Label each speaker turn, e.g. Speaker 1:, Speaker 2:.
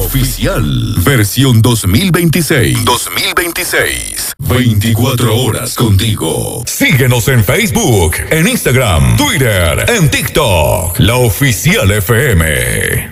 Speaker 1: Oficial. Versión 2026. 2026. 24 horas contigo. Síguenos en Facebook, en Instagram, Twitter, en TikTok. La Oficial FM.